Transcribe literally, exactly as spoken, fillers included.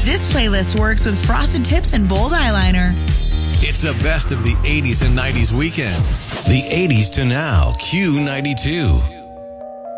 This playlist works with frosted tips and bold eyeliner. It's a best of the eighties and nineties weekend. The eighties to now, Q ninety-two.